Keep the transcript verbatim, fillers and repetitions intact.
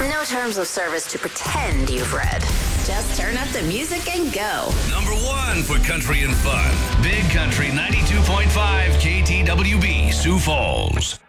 No terms of service to pretend you've read. Just turn up the music and go. Number one for country and fun. Big Country ninety-two point five K T W B, Sioux Falls.